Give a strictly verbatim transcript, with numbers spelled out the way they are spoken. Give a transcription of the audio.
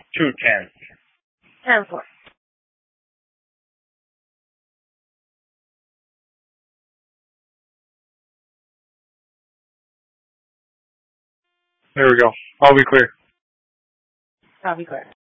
Two ten. ten four. There we go. I'll be clear. I'll be clear.